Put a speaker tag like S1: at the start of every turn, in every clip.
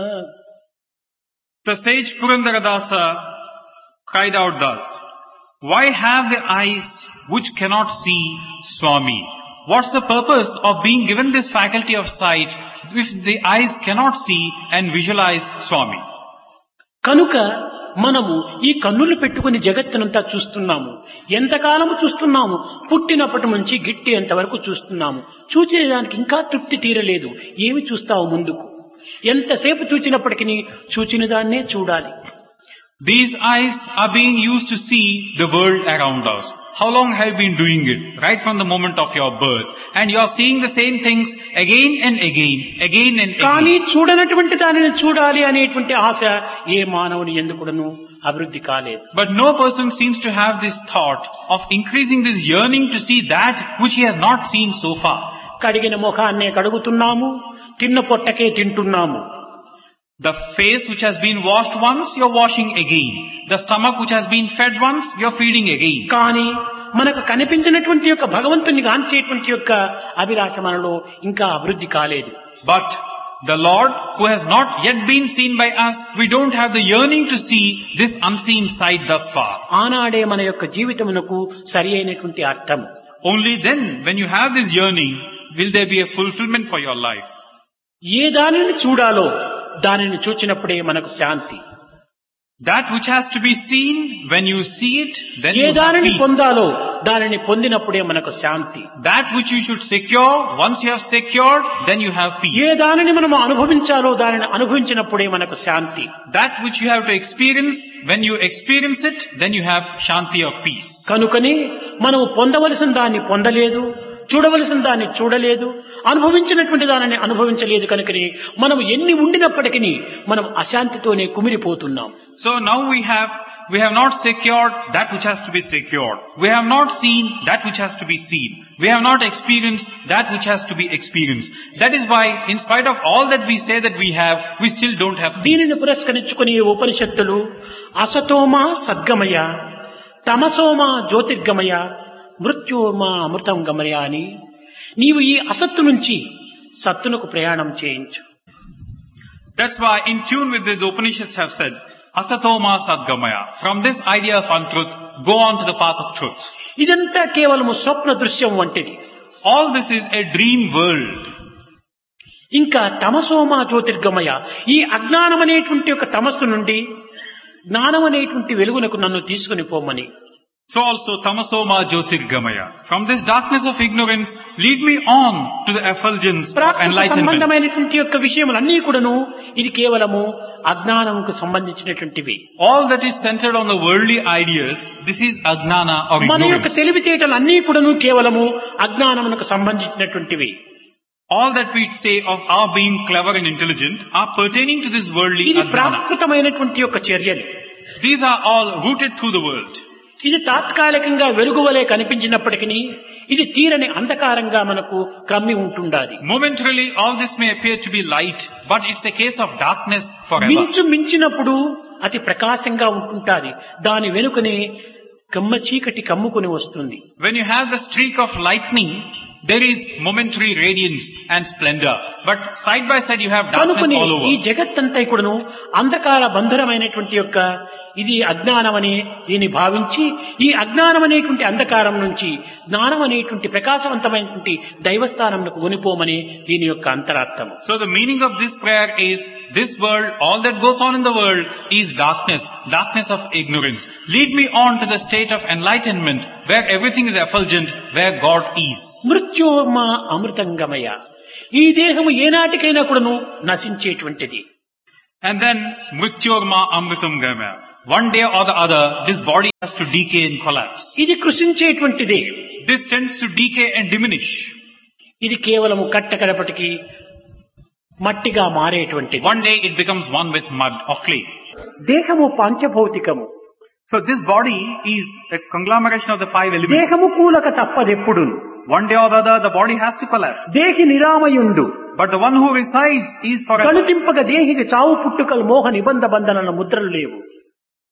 S1: The sage Purandaradasa cried out thus, "Why have the eyes which cannot see Swami?" What's the purpose of being given this faculty of sight if the eyes cannot see and visualize Swami?
S2: కనుక మనము ఈ కన్నులు పెట్టుకుని జగత్తునంతా చూస్తున్నాము. ఎంతకాలము చూస్తున్నాము? పుట్టినప్పటి నుంచి గిట్టేంత వరకు చూస్తున్నాము. చూచేదానికి ఇంకా తృప్తి తీరలేదు. ఏమి చూస్తావు ముందుకు? ఎంతసేపు చూచినప్పటికీ చూచిన దాన్నే చూడాలి.
S1: These eyes are being used to see the world around us. How long have you been doing it? Right from the moment of your birth. And you are seeing the same things again and again, again and
S2: కానీ
S1: again.
S2: చూడనటువంటి దానిని చూడాలి అనేటువంటి ఆశ ఏ మానవుని ఎందుకును అభివృద్ధి కాలేదు.
S1: But no person seems to have this thought of increasing this yearning to see that which he has not seen so far.
S2: కడిగిన ముఖాన్నే కడుగుతున్నాము, తిన్న పొట్టకే తింటున్నాము.
S1: The face which has been washed once, you're washing again. The stomach which has been fed once, you're feeding again.
S2: కానీ మనకు కనిపించినటువంటి యొక్క భగవంతుని గాంచేటువంటి యొక్క అభిలాష మనలో ఇంకా అభివృద్ధి కాలేదు.
S1: But the Lord who has not yet been seen by us, we don't have the yearning to see this unseen sight thus far.
S2: ఆనాడే మన యొక్క జీవితమునకు సరి అయినటువంటి అర్థం.
S1: Only then, when you have this yearning, will there be a fulfillment for your life.
S2: ఏ దానిని చూడాలో దానిని చూచినప్పుడే మనకు శాంతి.
S1: That which has to be seen, when you see it, then
S2: A
S1: you have
S2: దానిని
S1: peace.
S2: పొందాలో దానిని పొందినప్పుడే మనకు శాంతి.
S1: That which you should secure, once you have secured, then you have
S2: A
S1: peace.
S2: దానిని మనం అనుభవించాలో దానిని అనుభవించినప్పుడే మనకు శాంతి.
S1: That which you have to experience, when you experience it, then you have shanti or peace.
S2: కనుకనే మనము పొందవలసిన దాన్ని పొందలేదు, చూడవలసిన దాన్ని చూడలేదు, అనుభవించినటువంటి దానిని అనుభవించలేదు. కనుకనే మనం ఎన్ని ఉండినప్పటికీ మనం అశాంతితోనే కుమిలిపోతున్నాం.
S1: So now we have not secured that which has to be secured. We have not seen that which has to be seen. We have not experienced that which has to be experienced. That is why, in spite of all that we say that we have, we still don't have
S2: దీనిని
S1: peace.
S2: పురస్కరించుకుని ఉపనిషత్తులు అసతోమా సద్గమయ, తమసోమా జ్యోతిర్గమయ, మృత్యోమా అమృతం గమయ అని నీవు ఈ అసత్తు నుంచి సత్తునకు ప్రయాణం చేయించు.
S1: That's why in tune with this, the Upanishads have said, Asatoma Sadgamaya. From this idea of untruth, go on to the path of truth.
S2: ఇదంతా కేవలము స్వప్న దృశ్యం వంటిది.
S1: All this is a dream world.
S2: ఇంకా తమసోమా జ్యోతిర్గమయ, ఈ అజ్ఞానం అనేటువంటి ఒక తమస్సు నుండి జ్ఞానం అనేటువంటి వెలుగునకు నన్ను తీసుకుని పోమని.
S1: So also Tamasoma Jyotirgamaya. From this darkness of ignorance, lead me on to the effulgence of
S2: Prakrit
S1: enlightenment.
S2: సంబంధమైనటువంటి యొక్క విషయములన్నీ కూడాను ఇది కేవలము అజ్ఞానంకు సంబంధించినటువంటివి.
S1: All that is centered on the worldly ideas, this is Ajnana or
S2: మన యొక్క
S1: ignorance.
S2: తెలివితేటలు అన్నీ కూడాను కేవలము అజ్ఞానమునకు సంబంధించినటువంటివి.
S1: All that we say of our being clever and intelligent are pertaining to this worldly
S2: ఇది
S1: Ajnana.
S2: ప్రాకృతమైనటువంటి యొక్క చర్యలు.
S1: These are all rooted through the world.
S2: ఇది తాత్కాలికంగా వెలుగువలే కనిపించినప్పటికీ ఇది తీరని అంధకారంగా మనకు క్రమ్మి ఉంటుండాలి.
S1: Momentarily, all this may appear to be light, but it's a case of darkness forever.
S2: మించినప్పుడు అతి ప్రకాశంగా ఉంటుంటాది. దాని వెనుకనే కమ్మ చీకటి కమ్ముకుని వస్తుంది.
S1: When you have the streak of lightning, there is momentary radiance and splendor. But side by side you have darkness
S2: కనుకొని
S1: all
S2: ఈ
S1: over.
S2: జగత్తంతా కూడాను అంధకార బంధురమైనటువంటి యొక్క ఇది అజ్ఞానం అని దీన్ని భావించి ఈ అజ్ఞానం అనేటువంటి అంధకారం నుంచి జ్ఞానం అనేటువంటి ప్రకాశవంతమైనటువంటి దైవస్థానంకు కొనిపోమని దీని యొక్క అంతరార్థం.
S1: So the meaning of this prayer is, this world, all that goes on in the world is darkness, darkness of ignorance. Lead me on to the state of enlightenment, where everything is effulgent, where God is.
S2: మృత్యోర్మా అమృతంగమయ, ఈ దేహము ఏనాటికైనా కూడాను నశించేటువంటిది.
S1: And then, Mrityorma Amritam Gama. One day or the other, this body has to decay and collapse.
S2: ఇది కృషించేటువంటిదే.
S1: This tends to decay and diminish.
S2: ఇది కేవలము కట్టకడపటికి మట్టిగా మారేటువంటిది.
S1: One day it becomes one with mud or clay.
S2: దేహము పంచభౌతికము.
S1: So this body is a conglomeration of the five elements.
S2: దేహము కూలక తప్పదెప్పుడు.
S1: One day or the other, the body has to collapse.
S2: దేహి నిరామయుండు.
S1: But the one who resides is forever.
S2: కనుతింపక దేహికి చావు పుట్టుకలు మోహ నిబంధ బంధనల ముద్రలు లేవు.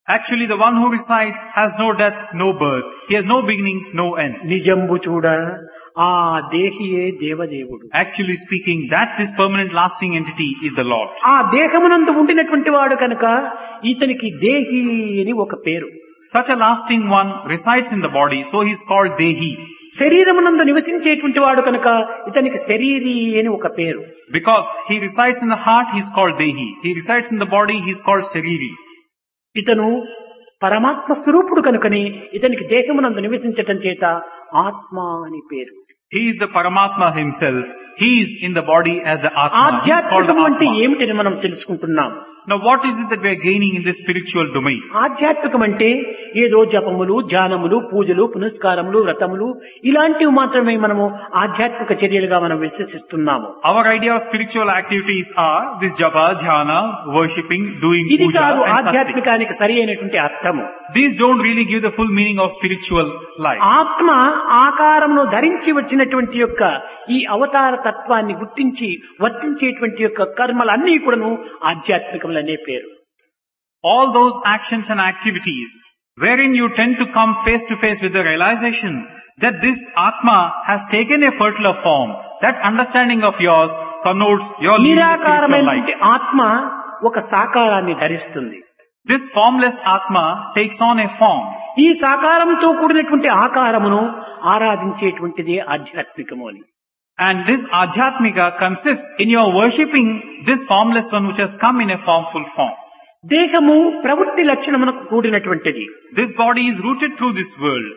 S1: Actually, the one who resides has no death, no birth. He has no beginning, no end.
S2: నిజంబు చూడ ఆ దేహియే దేవదేవుడు.
S1: Actually speaking, that this permanent lasting entity is the Lord.
S2: ఆ దేహమునందు ఉండినటువంటి వాడు కనుక ఇతనికి దేహి అని ఒక పేరు.
S1: Such a lasting one resides in the body, so he is called Dehi.
S2: శరీరమునందు నివసించేటువంటి వాడు కనుక ఇతనికి శరీరి అని ఒక పేరు.
S1: Because he resides in the heart, he is called Dehi. He resides in the body, he is called Shariri.
S2: ఇతను పరమాత్మ స్వరూపుడు కనుకని ఇతనికి దేహమునందు నివసించటం చేత ఆత్మ అని పేరు.
S1: He is the Paramatma himself. He is in the body as the Atma. He is called the
S2: ఆధ్యాత్మికం అంటే
S1: Atma.
S2: ఏమిటని మనం తెలుసుకుంటున్నాం.
S1: Now what is it that we are gaining in this spiritual domain?
S2: ఆధ్యాత్మికం అంటే ఏదో జపములు, ధ్యానములు, పూజలు, పునస్కారములు, వ్రతములు ఇలాంటివి మాత్రమే మనము ఆధ్యాత్మిక చర్యలుగా మనం విశ్వసిస్తున్నాము.
S1: Our idea of spiritual activities are this japa, dhyana, worshipping, doing
S2: ఇది
S1: puja
S2: కాదు
S1: and such things.
S2: ఆధ్యాత్మికానికి సరి అయినటువంటి అర్థము.
S1: These don't really give the full meaning of spiritual life.
S2: ఆత్మ ఆకారమును ధరించి వచ్చినటువంటి యొక్క ఈ అవతార తత్వాన్ని గుర్తించి వర్తించేటువంటి యొక్క కర్మలన్నీ కూడాను ఆధ్యాత్మికములనే పేరు.
S1: All those actions and activities wherein you tend to come face to face with the realization that this Atma has taken a particular form, that understanding of yours connotes your living a spiritual
S2: నిరాకారమైనటువంటి
S1: life.
S2: ఆత్మ ఒక సాకారాన్ని ధరిస్తుంది.
S1: This formless Atma takes on a form.
S2: ఈ సాకారంతో కూడినటువంటి ఆకారమును ఆరాధించేటువంటిది ఆధ్యాత్మికము అని.
S1: And this Adhyatmika consists in your worshipping this formless one which has come in a formful form.
S2: దేహము ప్రవృత్తి లక్షణమునకు కూడినటువంటిది.
S1: This body is rooted through this world.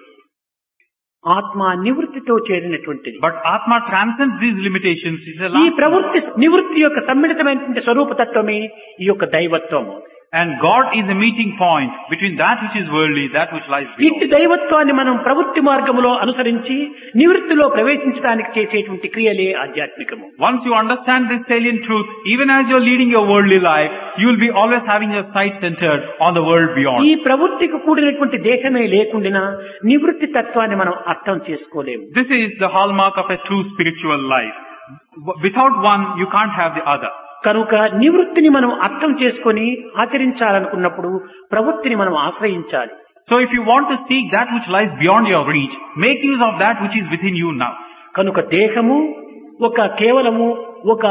S2: ఆత్మ నివృత్తితో చేరినటువంటిది.
S1: But Atma transcends these limitations. It's a
S2: ఈ
S1: last
S2: ప్రవృత్తి నివృత్తి యొక్క సమ్మిళితమైనటువంటి స్వరూపతత్వమే ఈ యొక్క దైవత్వము.
S1: And God is a meeting point between that which is worldly, that which lies
S2: ఇట్టి
S1: below.
S2: దైవత్వాన్ని మనం ప్రవృత్తి మార్గములో అనుసరించి నివృత్తిలో ప్రవేశించడానికి చేసేటువంటి క్రియలే ఆధ్యాత్మికము.
S1: Once you understand this salient truth, even as you're leading your worldly life, you will be always having your sight centered on the world
S2: ఈ
S1: beyond.
S2: ప్రవృత్తికి కూడినటువంటి దేహమే లేకుండా నివృత్తి తత్వాన్ని మనం అర్థం చేసుకోలేము.
S1: This is the hallmark of a true spiritual life. Without one, you can't have the other.
S2: కనుక నివృత్తిని మనం అర్థం చేసుకొని ఆచరించాలనుకున్నప్పుడు ప్రవృత్తిని మనం ఆశ్రయించాలి.
S1: So if you want to seek that which lies beyond your reach, make use of that which is within you now.
S2: కనుక దేహము కేవలము ఒక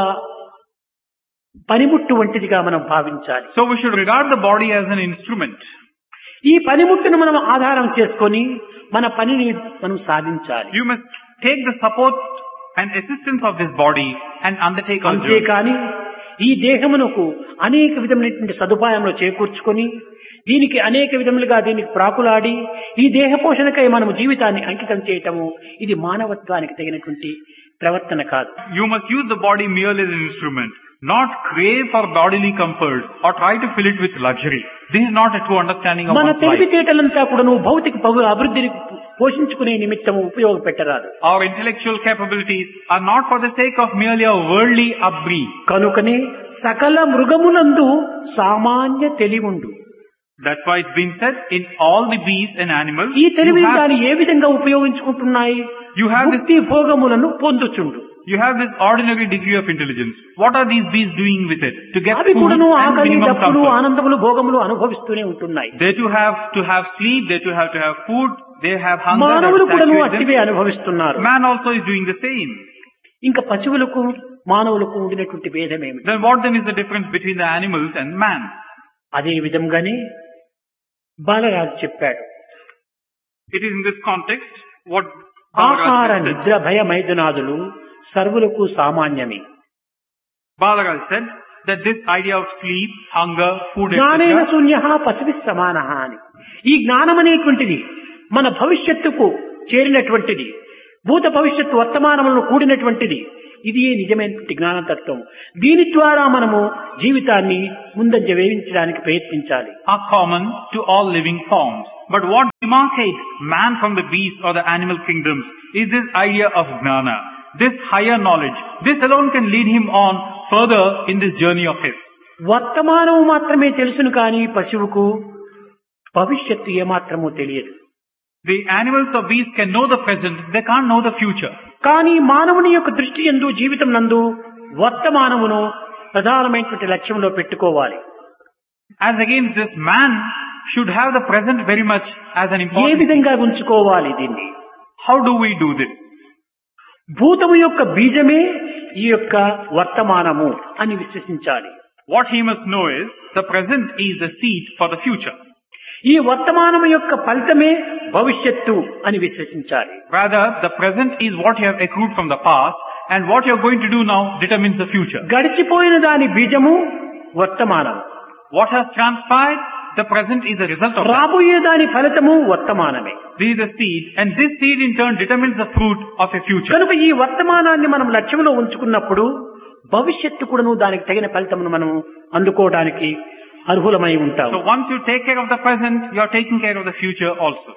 S2: పనిముట్టు వంటిదిగా మనం భావించాలి.
S1: So we should regard the body as an instrument.
S2: ఈ పనిముట్టును మనం ఆధారం చేసుకొని మన పనిని మనం సాధించాలి.
S1: You must take the support and assistance of this body and undertake our journey.
S2: అంతేకాని ఈ దేహమునకు అనేక విధమైనటువంటి సదుపాయంలో చేకూర్చుకొని దీనికి అనేక విధములుగా దీనికి ప్రాకులాడి ఈ దేహ పోషణకై మనము జీవితాన్ని అంకితం చేయటము ఇది మానవత్వానికి తగినటువంటి ప్రవర్తన కాదు.
S1: You must use the body merely as an instrument, not crave for bodily comforts or try to fill it with luxury. This is not a true understanding of
S2: మన
S1: one's life.
S2: తెలివితేటలంతా కూడాను భౌతిక అభివృద్ధిని పోషించుకునే నిమిత్తము ఉపయోగపెట్టరాదు.
S1: Our intellectual capabilities are not for the sake of merely a worldly upbringing.
S2: కనుకనే సకల మృగమునందు సామాన్య తెలివుండు.
S1: That's why it's been said in all the beasts and animals,
S2: ఈ తెలివిని దాన్ని ఏ విధంగా ఉపయోగించుకుంటున్నాయి?
S1: you have this
S2: ముక్తి భోగములను పొందుచుండు.
S1: You have this ordinary degree of intelligence. What are these beasts doing with it? To get
S2: అవి
S1: food
S2: కూడాను
S1: and
S2: ఆకలి,
S1: minimum
S2: దప్పులు,
S1: comforts.
S2: ఆనందములు, భోగములు అనుభవిస్తూనే ఉంటున్నాయి.
S1: They too have to have sleep, they too have to have food, they have hunger that
S2: మానవులు కూడాను
S1: saturates
S2: అట్టివే
S1: them.
S2: అనుభవిస్తున్నారు.
S1: Man also is doing the same.
S2: ఇంకా పశువులకు మానవులకు ఉండినటువంటి భేదం ఏమిటి?
S1: Then what then is the difference between the animals and man?
S2: అదే విధంగానే బాలరాజు చెప్పాడు,
S1: It is in this context what
S2: ఆహార
S1: Balaraj said.
S2: నిద్ర భయ మైదునాదులు సర్వులకు సామాన్యమే.
S1: Balaraj said that this idea of sleep, hunger, food,
S2: జ్ఞానేన
S1: etc.
S2: శూన్య పశువి సమాన అని. ఈ జ్ఞానం అనేటువంటిది మన భవిష్యత్తుకు చేరినటువంటిది, భూత భవిష్యత్తు వర్తమానములను కూడినటువంటిది. ఇది నిజమైనటువంటి జ్ఞానతత్వం. దీని ద్వారా మనము జీవితాన్ని ముందంజ వేయించడానికి ప్రయత్నించాలి.
S1: Are common to all living forms. But what demarcates man from the beasts or the animal kingdoms is this idea of gnana, this higher knowledge. This alone can lead him on further in this journey of his.
S2: వర్తమానము మాత్రమే తెలుసును కానీ పశువుకు భవిష్యత్తు ఏమాత్రమూ తెలియదు.
S1: The animals or beasts can know the present, they can't know the future.
S2: కానీ మానవుని యొక్క దృష్టి యందు జీవితం నందు వర్తమానమును ప్రధానమైనటువంటి లక్ష్యంలో పెట్టుకోవాలి.
S1: As against this, man should have the present very much as an
S2: A
S1: important thing.
S2: విధంగా ఉంచుకోవాలి దీన్ని?
S1: How do we do this?
S2: భూతము యొక్క బీజమే ఈ యొక్క వర్తమానము అని విశ్వసించాలి.
S1: What he must know is the present is the seed for the future.
S2: ఈ వర్తమానము యొక్క ఫలితమే భవిష్యత్తు అని విశ్వసించాలి.
S1: Rather, the present is what you have accrued from the past, and what you are going to do now determines the future.
S2: గడిచిపోయిన దాని బీజము వర్తమానం,
S1: What has transpired, the present is the result of that.
S2: రాబోయే దాని ఫలితము వర్తమానమే.
S1: This is the seed, and this seed in turn determines the fruit of a future.
S2: కనుక ఈ వర్తమానాన్ని మనం లక్ష్యంలో ఉంచుకున్నప్పుడు భవిష్యత్తు కూడాను దానికి తగిన ఫలితమును మనం అందుకోవడానికి అర్హులమై ఉంటాం.
S1: So once you take care of the present, you are taking care of the future also.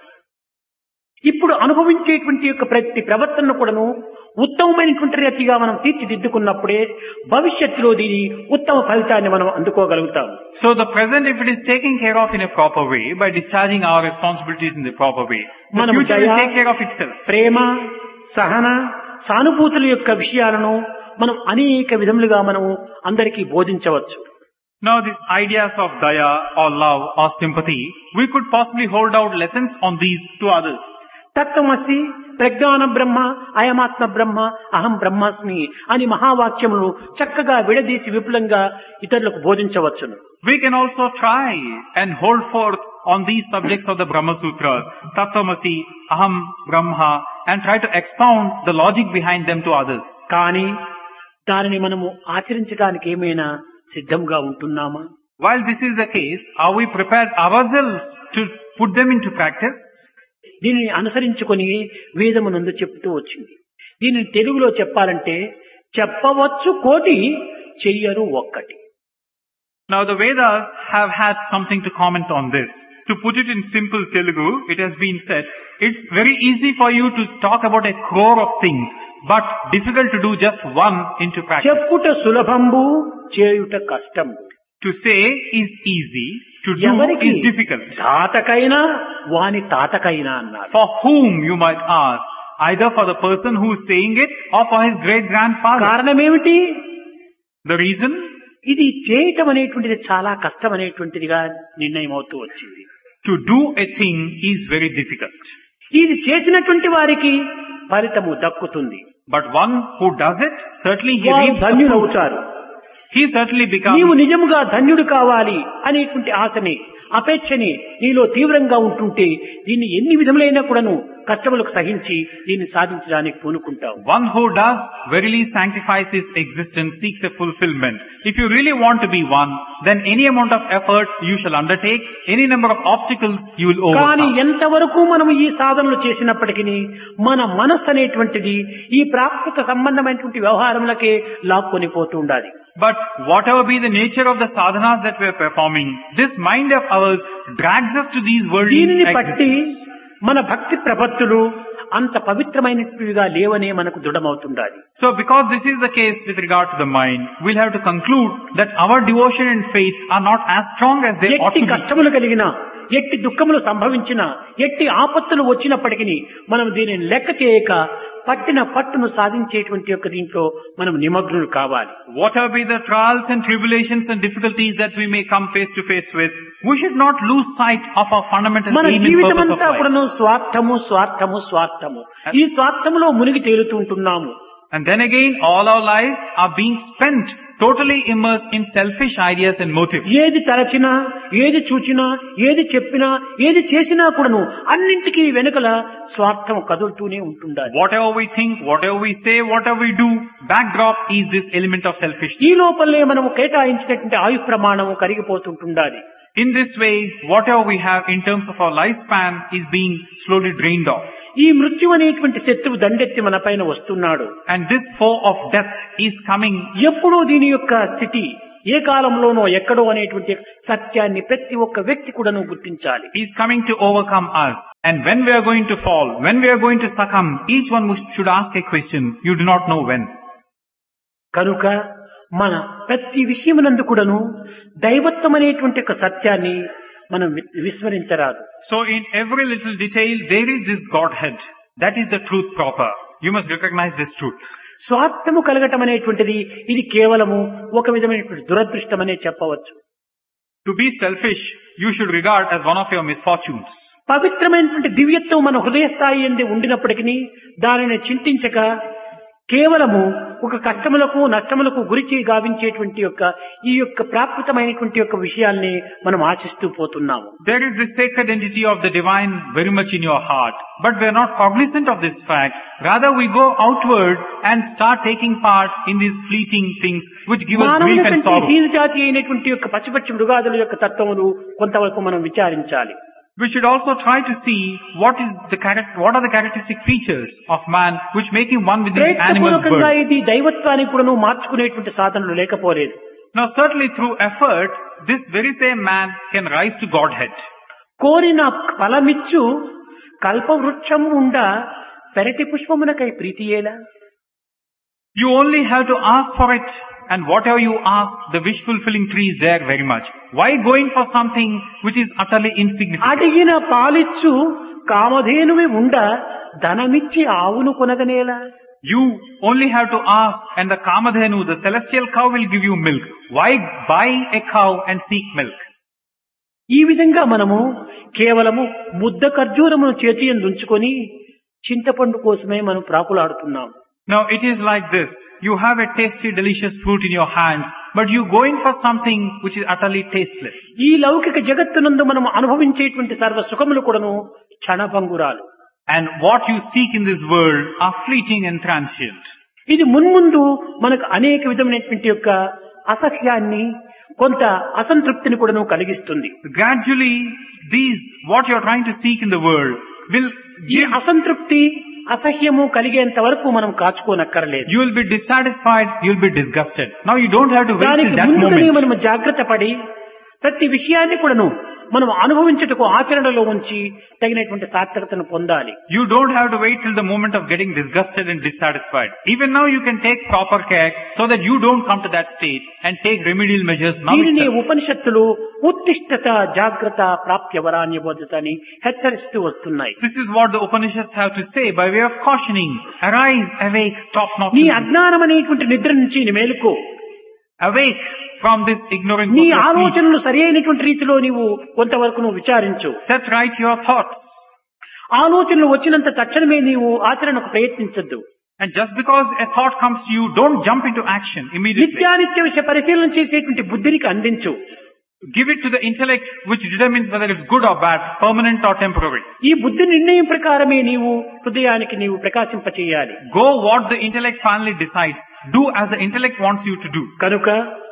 S2: ఇప్పుడు అనుభవించేటువంటి యొక్క ప్రతి ప్రవర్తనను కూడాను ఉత్తమమైనటువంటి రీతిగా మనం తీర్చిదిద్దుకున్నప్పుడే భవిష్యత్తులో దీని ఉత్తమ ఫలితాన్ని మనం అందుకోగలుగుతాం.
S1: So the present, if it is taken care of in a proper way, by discharging our responsibilities in the proper way, the
S2: మనము
S1: future will
S2: దయ,
S1: take care of itself.
S2: ప్రేమ, సహన, సానుభూతుల యొక్క విషయాలను మనం అనేక విధములుగా మనము అందరికీ బోధించవచ్చు.
S1: Now these ideas of daya or love or sympathy, we could possibly hold out lessons on these to others.
S2: తత్వమసి, ప్రజ్ఞాన బ్రహ్మ, అయమాత్మ బ్రహ్మ, అహం బ్రహ్మాస్మి అని మహావాక్యములు చక్కగా విడదీసి విపులంగా ఇతరులకు బోధించవచ్చును.
S1: We can also try and hold forth on these subjects of the Brahma Sutras, Tattvamasi, Aham, Brahma, and try to expound the logic behind them to others.
S2: కానీ దానిని మనము ఆచరించడానికి ఏమైనా సిద్ధంగా ఉంటున్నామా?
S1: While this is the case, are we prepared ourselves to put them into practice?
S2: దీనిని అనుసరించుకొని వేదమునందు చెప్తూ వచ్చింది. దీనిని తెలుగులో చెప్పాలంటే చెప్పవచ్చు కోటి, చెయ్యరు ఒక్కటి.
S1: Now the Vedas have had something to comment on this. To put it in simple Telugu, it has been said, it's very easy for you to talk about a crore of things, but difficult to do just one into practice.
S2: చెప్పుట సులభంబు, చేయుట కష్టంబు.
S1: To say is easy, to do
S2: ఎవరికి
S1: is difficult.
S2: తాతకైనా వాని తాతకైనా అన్నారు.
S1: For whom, you might ask, either for the person who is saying it or for his great-grandfather.
S2: కారణమేమిటి?
S1: The reason?
S2: ఇది చేయటం అనేటువంటిది చాలా కష్టం అనేటువంటిదిగా నిర్ణయం అవుతూ వచ్చింది.
S1: To do a thing is very difficult.
S2: ఇది చేసినటువంటి వారికి ఫలితము దక్కుతుంది.
S1: But one who does it, certainly he
S2: వారు
S1: reaps the fruit.
S2: ధన్యులవుతారు.
S1: He certainly becomes.
S2: నీవు నిజముగా ధన్యుడు కావాలి అనేటువంటి ఆశని, అపేక్షని నీలో తీవ్రంగా ఉంటుంటే దీన్ని ఎన్ని విధములైనా కూడాను కష్టములకు సహించి దీన్ని సాధించడానికి పూనుకుంటావు.
S1: One who does verily sanctifies his existence, seeks a fulfillment. If you really want to be one, then any amount of effort you shall undertake, any number of obstacles you will
S2: కానీ
S1: overcome.
S2: ఎంతవరకు మనం ఈ సాధనలు చేసినప్పటికీ మన మనస్సు అనేటువంటిది ఈ ప్రాకృత సంబంధమైనటువంటి వ్యవహారములకే లాక్కొని పోతూ ఉండాలి.
S1: But whatever be the nature of the sadhanas that we are performing, this mind of ours drags us to these worldly
S2: దీనిని బట్టి
S1: existence.
S2: మన భక్తి ప్రపత్తులు అంత పవిత్రమైనట్టుగా లేవనే మనకు దృఢమవుతుండాలి.
S1: So because this is the case with regard to the mind, we'll have to conclude that our devotion and faith are not as strong as they ought
S2: ఎట్టి
S1: to be.
S2: కష్టములు కలిగినా, ఎట్టి దుఃఖములు సంభవించినా, ఎట్టి ఆపత్తులు వచ్చినప్పటికీ మనం దీనిని లెక్క చేయక పట్టిన పట్టును సాధించేటువంటి యొక్క దీంట్లో మనం నిమగ్నులు కావాలి.
S1: Whatever be the trials and tribulations and difficulties that we may come face to face with, we should not lose sight of our fundamental
S2: మన
S1: aim and
S2: జీవితం
S1: purpose of
S2: అంతా
S1: life.
S2: కూడాను స్వార్థము స్వార్థము స్వార్థము. ఈ స్వార్థములో మునిగి తేలుతూ ఉంటున్నాము.
S1: And then again, all our lives are being spent totally immersed in selfish ideas and motives.
S2: ఏది తలచినా, ఏది చూచినా, ఏది చెప్పినా, ఏది చేసినా కూడాను అన్నింటికీ వెనుకల స్వార్థం కదులుతూనే ఉంటుండాలి.
S1: Whatever we think, whatever we say, whatever we do, backdrop is this element of
S2: ఈ
S1: selfishness.
S2: లోపలే మనము కేటాయించినటువంటి ఆయు ప్రమాణము కరిగిపోతుంటుండాలి.
S1: In this way, whatever we have in terms of our lifespan is being slowly drained off.
S2: ఈ మృత్యు అనేటువంటి శత్రువు దండెత్తి మన పైన వస్తున్నాడు.
S1: And this foe of death is coming.
S2: ఎప్పుడూ దీని యొక్క స్థితి ఏ కాలంలోనో ఎక్కడో అనేటువంటి సత్యాన్ని ప్రతి ఒక్క వ్యక్తి కూడాను గుర్తించాలి.
S1: Is coming to overcome us. And when we are going to fall, when we are going to succumb, each one should ask a question. You do not know when.
S2: కనుక మన ప్రతి విషయమునందు కూడాను దైవత్వం అనేటువంటి ఒక సత్యాన్ని మనం విస్మరించరాదు.
S1: So in every little detail, there is this Godhead. That is the truth proper. You must recognize this truth.
S2: స్వార్థము కలగటం అనేటువంటిది ఇది కేవలము ఒక విధమైనటువంటి దురదృష్టం అనే చెప్పవచ్చు.
S1: To be selfish, you should regard as one of your misfortunes.
S2: పవిత్రమైనటువంటి దివ్యత్వం మన హృదయ స్థాయి ఎందు ఉండినప్పటికీ దానిని చింతించక కేవలము ఒక కష్టములకు నష్టములకు గురించి గావించేటువంటి ఈ యొక్క ప్రాప్తమైనటువంటి యొక్క విషయాల్ని మనం ఆశిస్తూ పోతున్నాము.
S1: There is the sacred entity of the divine very much in your heart, but we are not cognizant of this fact. Rather we go outward and start taking part in these fleeting things which give us grief and sorrow.
S2: హీనజాతి అయినటువంటి యొక్క పశుపక్షి మృగాదుల యొక్క తత్వములు కొంతవరకు మనం విచారించాలి.
S1: We should also try to see what are the characteristic features of man which make him one with the animals, birds.
S2: ఇది దైవత్వాన్ని కూడాను మార్చుకునేటువంటి సాధనలు లేకపోలేదు.
S1: Now certainly through effort, this very same man can rise to Godhead.
S2: కోరిన ఫలమిచ్చు కల్పవృక్షం ఉండ పెరటి పుష్పమునకై ప్రీతియేలా.
S1: You only have to ask for it, and whatever you ask, the wish fulfilling tree is there very much. Why going for something which is utterly insignificant?
S2: అడిగిన పాలిచ్చు కామధేనువి ఉండ ధనమిచ్చి ఆవును కొనగనేలా.
S1: You only have to ask, and the Kamadhenu, the celestial cow, will give you milk. Why buy a cow and seek milk?
S2: ఈ విధంగా మనము కేవలము ముద్ద ఖర్జూరమును చేతి యందు ఉంచుకొని చింతపండు కోసమే మనం ప్రాకులాడుతున్నాము.
S1: Now it is like this. You have a tasty, delicious fruit in your hands, but you go in for something which is utterly tasteless.
S2: ఈ లౌకిక జగత్తునందు మనం అనుభవించేటువంటి సర్వ సుఖములు కూడాను క్షణభంగురాలు.
S1: And what you seek in this world are fleeting and transient.
S2: ఇది మున్ముందు మనకు అనేక విధమైనటువంటి యొక్క అసహ్యాన్ని కొంత అసంతృప్తిని కూడాను కలిగిస్తుంది.
S1: Gradually, what you are trying to seek in the world will
S2: ఈ అసంతృప్తి అసహ్యము కలిగేంత వరకు మనం కాచుకోనక్కర్లేదు.
S1: You will be dissatisfied, you will be disgusted. Now you don't have to wait till that
S2: ముందుగానే
S1: moment.
S2: మనం జాగ్రత్త పడి ప్రతి విషయాన్ని కూడాను మనం అనుభవించుటకు ఆచరణలో ఉంచి తగినటువంటి సార్థకతను పొందాలి.
S1: You don't have to wait till the moment of getting disgusted and dissatisfied. Even now you can take proper care so that you don't come to that state and take remedial measures now
S2: దీనిని
S1: itself.
S2: ఉపనిషత్తులు ఉత్తిష్టత జాగ్రత్త ప్రాప్య వరాన్య బోధత అని హెచ్చరిస్తూ వస్తున్నాయి.
S1: This is what the Upanishads have to say by way of cautioning. Arise, awake, stop not.
S2: నీ అజ్ఞానం అనేటువంటి నిద్ర నుంచి నీ మేలుకో.
S1: Awake from this ignorance
S2: నీ
S1: of your sleep.
S2: ఆలోచనలు సరి అయినటువంటి రీతిలో నీవు కొంతవరకు నువ్వు విచారించు.
S1: Set right your thoughts.
S2: ఆలోచనలు వచ్చినంత తక్షణమే నీవు ఆచరణకు ప్రయత్నించొద్దు.
S1: And just because a thought comes to you, don't jump into action immediately.
S2: నిత్యానిత్య విషయ పరిశీలన చేసేటువంటి బుద్ధినికి అందించు.
S1: Give it to the intellect which determines whether it's good or bad, permanent or temporary.
S2: ఈ బుద్ధి నిర్ణయం ప్రకారమే నీవు హృదయానికి నీవు ప్రకాశింపచేయాలి.
S1: Go what the intellect finally decides. Do as the intellect wants you to do.
S2: కనుక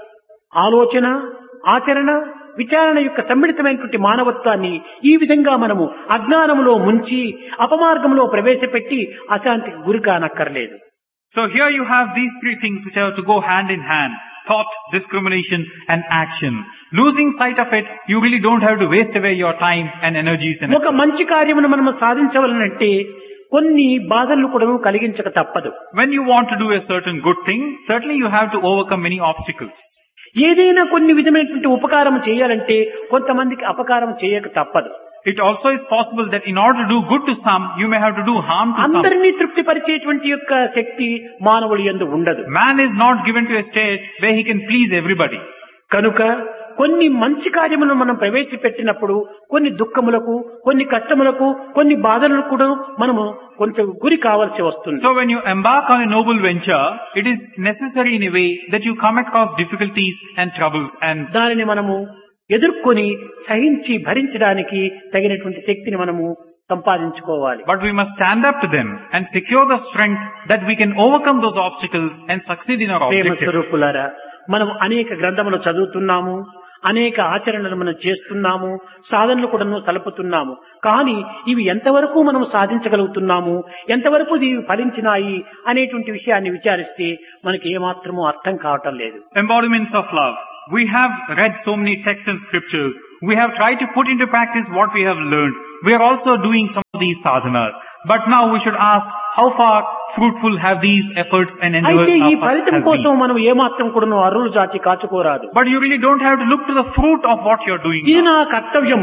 S2: ఆలోచన ఆచరణ విచారణ యొక్క సమ్మిళితమైనటువంటి మానవత్వాన్ని ఈ విధంగా మనము అజ్ఞానములో ముంచి అపమార్గంలో ప్రవేశపెట్టి అశాంతికి గురి కానక్కర్లేదు.
S1: So here you have these three things which have to go hand in hand. Thought, discrimination and action. Losing sight of it, you really don't have to waste away your time and energies and
S2: ఒక మంచి కార్యమును మనము సాధించవలనంటే కొన్ని బాధలను కూడా కలిగించక తప్పదు.
S1: When you want to do a certain good thing, certainly you have to overcome many obstacles.
S2: ఏదైనా కొన్ని విధమైనటువంటి ఉపకారం చేయాలంటే కొంతమందికి అపకారం చేయక తప్పదు.
S1: It also is possible that in order to do good to some, you may have to do harm to some.
S2: అందరినీ తృప్తిపరిచేటువంటి యొక్క శక్తి మానవుడి యందు ఉండదు.
S1: Man is not given to a state where he can please everybody.
S2: కనుక కొన్ని మంచి కార్యములను మనం ప్రవేశపెట్టినప్పుడు కొన్ని దుఃఖములకు కొన్ని కష్టములకు కొన్ని బాధలకు కూడా మనము కొంత గురి కావాల్సి వస్తుంది.
S1: So when you embark on a noble venture, it is necessary in a way that you come across difficulties and troubles, and
S2: దానిని మనము ఎదుర్కొని సహించి భరించడానికి తగినటువంటి శక్తిని మనము సంపాదించుకోవాలి.
S1: but we must stand up to them and secure the strength that we can overcome those obstacles and succeed in our
S2: Prema
S1: objective.
S2: స్వరూపులారా, మనం అనేక గ్రంథములు చదువుతున్నాము, అనేక ఆచరణలు మనం చేస్తున్నాము, సాధనలు కూడా సలుపుతున్నాము. కానీ ఇవి ఎంతవరకు మనం సాధించగలుగుతున్నాము, ఎంతవరకు ఇవి ఫలించినాయి అనేటువంటి విషయాన్ని విచారిస్తే మనకి ఏమాత్రమూ అర్థం కావటం లేదు.
S1: Embodiments of love. We have read so many texts and scriptures. We have tried to put into practice what we have learned. We are also doing some of these sadhanas. But now we should ask, how far fruitful have these efforts and endeavors
S2: అయితే ఈ
S1: of us
S2: ఫలితం
S1: has
S2: కోసం
S1: been?
S2: మనం ఏమాత్రం కూడా అరులు జాచి కాచుకోరాదు.
S1: But you really don't have to look to the fruit of what you are doing
S2: ఇది
S1: now.
S2: నా కర్తవ్యము,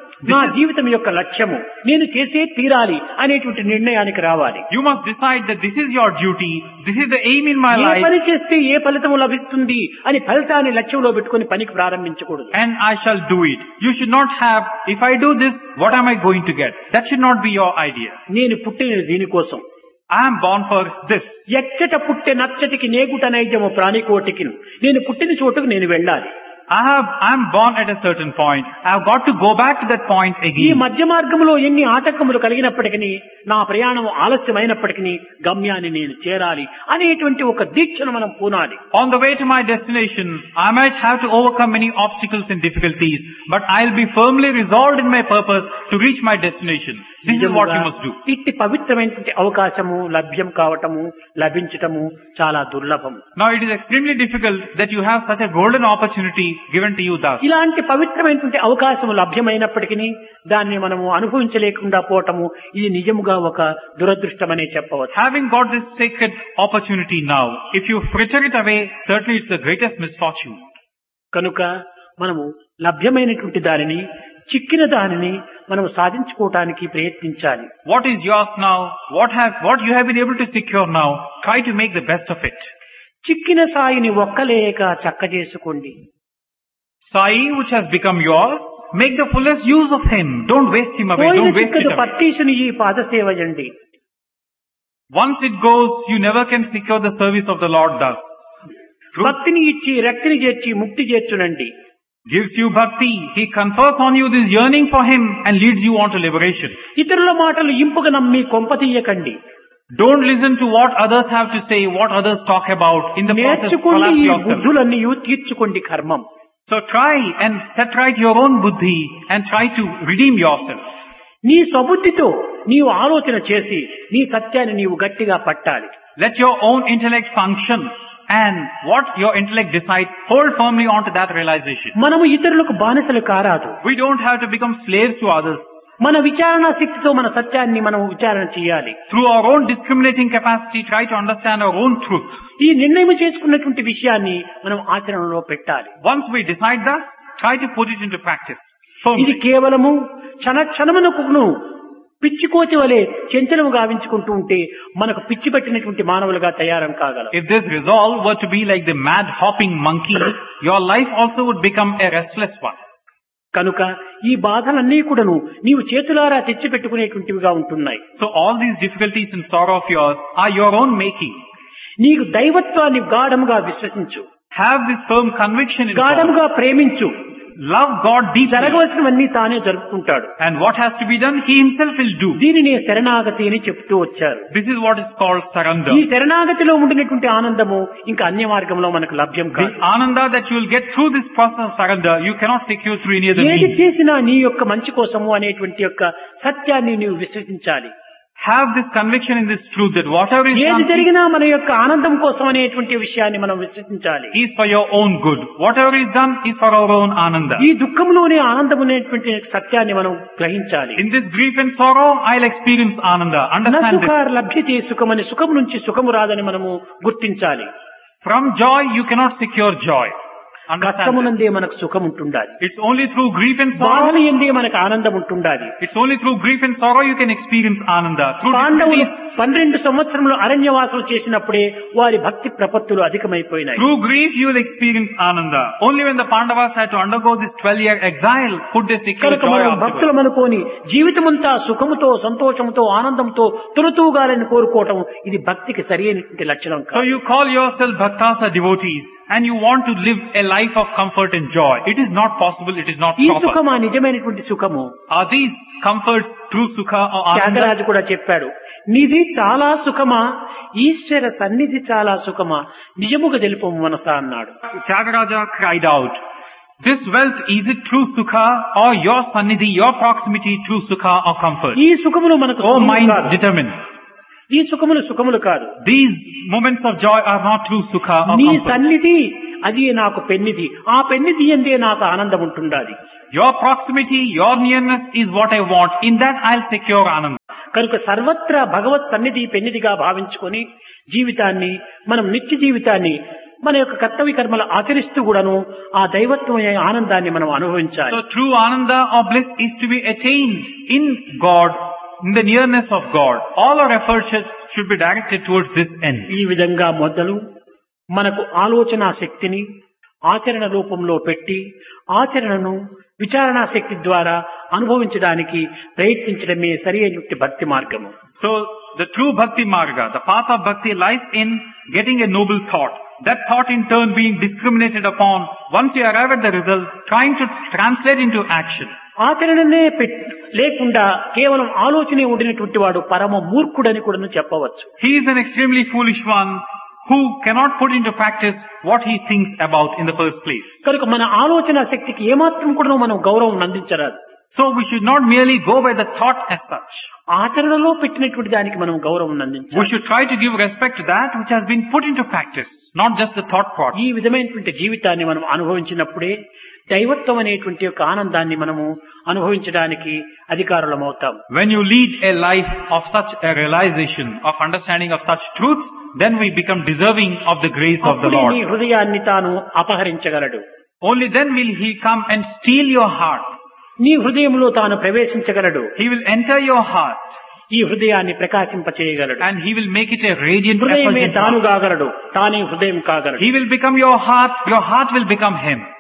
S2: నా జీవితం యొక్క లక్ష్యము నేను చేసే తీరాలి అనేటువంటి నిర్ణయానికి రావాలి.
S1: You must decide that this is your duty, this is the aim in my
S2: A
S1: life,
S2: పని చేస్తే ఏ ఫలితము లభిస్తుంది అని ఫలితాన్ని లక్ష్యంలో పెట్టుకుని పనికి ప్రారంభించకూడదు.
S1: and I shall do it. You should not have, if I do this, what am I going to get? That should not be your idea.
S2: నేను పుట్టినది దీనికోసం.
S1: I am born for this.
S2: ఎచ్చట పుట్టే నచ్చటికి నేగుట నైజము ప్రాణికోటికి, నేను పుట్టిన చోటుకు నేను వెళ్ళాలి.
S1: I am born at a certain point. I have got to go back to that point
S2: ఈ
S1: again.
S2: మధ్య మార్గంలో ఎన్ని ఆటంకములు కలిగినప్పటికీ, నా ప్రయాణం ఆలస్యమైనప్పటికీ గమ్యాన్ని నేను చేరాలి అనేటువంటి ఒక దీక్షను మనం పూనాలి.
S1: On the way to my destination, I might have to overcome many obstacles and difficulties, but I'll be firmly resolved in my purpose to reach my destination. This is what you must do.
S2: ఇట్టి పవిత్రమైనటువంటి అవకాశము లభ్యం కావటము, లభించటము చాలా దుర్లభం.
S1: Now it is extremely difficult that you have such a golden opportunity given to you thus.
S2: ఇలాంటి పవిత్రమైనటువంటి అవకాశము లభ్యమైనప్పటికీ దాన్ని మనము అనుభవించలేకుండా పోవటము ఇది నిజముగా ఒక దురదృష్టమనే చెప్పవచ్చు.
S1: Having got this sacred opportunity now, if you fritter it away, certainly it's the greatest misfortune.
S2: కనుక మనము లభ్యమైనటువంటి దానిని, చిక్కిన దానిని మనం సాధించుకోవటానికి ప్రయత్నించాలి.
S1: What is yours now, what you have been able to secure now, try to make the best of it.
S2: చిక్కిన సాయిని ఒక్కలేక చక్క చేసుకోండి.
S1: Sai which has become yours, make the fullest use of him. Don't waste him away,
S2: పోయిన
S1: don't waste it
S2: చిక్కదు
S1: away.
S2: పత్తీసుని ఈ పాదసేవయండి.
S1: Once it goes, you never can secure the service of the Lord thus. True.
S2: భక్తిని ఇచ్చి రక్తిని చేర్చి ముక్తి చేర్చునండి.
S1: Gives you bhakti, he confers on you this yearning for him and leads you on to liberation.
S2: ఇతరుల మాటలు ఇంపుగా నమ్మి కొంపతీయకండి.
S1: Don't listen to what others have to say, what others talk about. In the process,
S2: నేర్చుకోండి
S1: collapse
S2: ఈ
S1: yourself.
S2: బుద్ధులన్నీ తీర్చుకోండి కర్మం.
S1: So try and set right your own buddhi and try to redeem yourself.
S2: నీ స్వబుద్ధితో నీవు ఆలోచన చేసి నీ సత్యాన్ని నీవు గట్టిగా పట్టాలి.
S1: Let your own intellect function, and what your intellect decides, hold firmly on to that realization.
S2: మనము ఇతరులకు బానిసలు కారాదు.
S1: We don't have to become slaves to others.
S2: మన విచారణ శక్తితో మన సత్యాన్ని మనం విచారణ చేయాలి.
S1: Through our own discriminating capacity, try to understand our own truth.
S2: ఈ నిర్ణయం చేసుకున్నటువంటి విషయాన్ని మనం ఆచరణలో పెట్టాలి.
S1: Once we decide thus, try to put it into practice.
S2: ఇది
S1: Firmly.
S2: కేవలము క్షణమునకును పిచ్చికోతి వలె చెంచలము గావించుకుంటూ ఉంటే మనకు పిచ్చి పట్టినటువంటి మానవులుగా తయారం కాగలం.
S1: If this resolve were to be like the mad hopping monkey, your life also would become a restless one.
S2: కనుక ఈ బాధలన్నీ కూడాను నీవు చేతులారా తెచ్చిపెట్టుకునేటువంటివిగా ఉంటున్నాయి.
S1: So all these difficulties and sorrow of yours are your own making.
S2: నీకు దైవత్వాన్ని గాఢముగా విశ్వసించు,
S1: Have this firm conviction in God.
S2: గాఢముగా ప్రేమించు.
S1: Love God deeply.
S2: జరగవలసినవన్నీ తానే జరుపుకుంటాడు.
S1: And what has to be done, He Himself will do.
S2: దీనినే శరణాగతి అని చెప్తూ వచ్చారు.
S1: This is what is called surrender.
S2: ఈ శరణాగతిలో ఉండినటువంటి ఆనందము ఇంకా అన్య మార్గంలో మనకు లభ్యం
S1: The
S2: కాదు.
S1: ananda that you will get through this process of surrender, you cannot secure through any other
S2: ఏది
S1: means.
S2: చేసినా నీ యొక్క మంచి కోసము అనేటువంటి యొక్క సత్యాన్ని నీవు విశ్వసించాలి.
S1: Have this conviction in this truth that whatever is
S2: ఏది
S1: done
S2: జరిగినా మన యొక్క ఆనందం కోసం అనేటువంటి విషయాన్ని మనం విశ్వసించాలి.
S1: is for your own good. Whatever is done is for our own ananda.
S2: ఈ దుఃఖంలోనే ఆనందం అనేటువంటి సత్యాన్ని మనం గ్రహించాలి.
S1: In this grief and sorrow, I'll experience ananda. Understand
S2: నసుఖార్
S1: this.
S2: లభ్యతే సుఖమని సుఖం నుంచి సుఖము రాదని మనము గుర్తించాలి.
S1: From joy, you cannot secure joy. Understand
S2: కష్టమునందే
S1: this.
S2: మనకు సుఖం ఉంటుండాలి.
S1: It's only through grief and
S2: బాధలు
S1: sorrow.
S2: ఎందే మనకు ఆనందం ఉంటుండాలి.
S1: It's only through grief and sorrow you can experience ananda. Through
S2: పాండవులు
S1: difficulties,
S2: 12 సంవత్సరములు అరణ్యవాసం చేసినప్పుడే వారి భక్తి ప్రపత్తులు అధికమైపోయినాయి.
S1: through grief you will experience ananda. Only when the Pandavas had to undergo this 12-year exile could they secure
S2: కనుక
S1: joy
S2: మనం భక్తులు
S1: afterwards.
S2: అనుకోని జీవితమంతా సుఖముతో సంతోషముతో ఆనందంతో తులతూగాలని కోరుకోవటం ఇది భక్తికి సరైనటువంటి లక్షణం
S1: So
S2: కాదు.
S1: you call yourself bhaktas or devotees and you want to live a life of comfort and joy. It is not possible, it is not
S2: ఈ
S1: proper.
S2: సుఖమా నిజమైనటువంటి సుఖము?
S1: Are these comforts true sukha or ananda?
S2: Tyagaraju కూడా చెప్పాడు, నిధి చాలా సుఖమా, ఈశ్వర సన్నిధి చాలా సుఖమా, నిజముగా తెలుపు మనసా అన్నాడు.
S1: Tyagaraja cried out, this wealth, is it true sukha or your sannidhi, your proximity, true sukha or comfort?
S2: ఈ సుఖములు మనకు
S1: Oh
S2: సుఖములు
S1: mind,
S2: కాదు.
S1: determine.
S2: ఈ సుఖములు సుఖములు కాదు.
S1: These moments of joy are not true sukha or
S2: నీ
S1: comfort.
S2: సన్నిధి అది నాకు పెన్నిధి, ఆ పెన్నిధి ఎందే నాకు ఆనందం ఉంటుండాలి.
S1: Your proximity, your nearness is what I want. In that I'll secure ananda.
S2: కనుక సర్వత్రా భగవత్ సన్నిధి పెన్నిధిగా భావించుకొని జీవితాన్ని మనం నిత్య జీవితాన్ని మన యొక్క కర్తవ్య కర్మలు ఆచరిస్తూ కూడాను ఆ దైవత్వమైన ఆనందాన్ని మనం అనుభవించాలి.
S1: So true ananda or bliss is to be attained in God, in the nearness of God. All our efforts should be directed towards this end.
S2: ఈ విధంగా మొదలు మనకు ఆలోచన శక్తిని ఆచరణ రూపంలో పెట్టి ఆచరణను విచారణా శక్తి ద్వారా అనుభవించడానికి ప్రయత్నించడమే సరి అయినటువంటి భక్తి మార్గము.
S1: So the true bhakti marga, the path of bhakti lies in getting a noble thought. That thought in turn being discriminated upon. Once you arrive at the result, trying to translate into action.
S2: ఆచరణనే లేకుండా కేవలం ఆలోచనే ఉండినటువంటి వాడు పరమ మూర్ఖుడని కూడా చెప్పవచ్చు.
S1: He is an extremely foolish one who cannot put into practice what he thinks about in the first place.
S2: కనుక మన ఆలోచన శక్తికి ఏమాత్రం కూడా మనం గౌరవం అందించరాదు.
S1: So we should not merely go by the thought as such.
S2: ఆచరణలో పెట్టినటువంటి దానికి మనం గౌరవం
S1: We
S2: అందించాలి.
S1: should try to give respect to that which has been put into practice, not just the thought part.
S2: ఈ విధమైనటువంటి జీవితాన్ని మనం అనుభవించినప్పుడే దైవత్వం అనేటువంటి యొక్క ఆనందాన్ని మనము అనుభవించడానికి అధికారులమవుతాం.
S1: When you lead a life of such a realization, of understanding of such truths, then we become deserving of the grace of the
S2: అప్పుడే నీ
S1: Lord.
S2: హృదయాన్ని తాను అపహరించగలడు.
S1: Only then will He come and steal your hearts.
S2: నీ హృదయంలో తాను ప్రవేశించగలడు.
S1: He will enter your heart
S2: ఈ హృదయాన్ని ప్రకాశింపచేయగలడు.
S1: and He will make it a radiant,
S2: హృదయమే
S1: effulgent
S2: తాను
S1: heart.
S2: కాగలడు, తానే హృదయం కాగలడు.
S1: He will become your heart will become Him.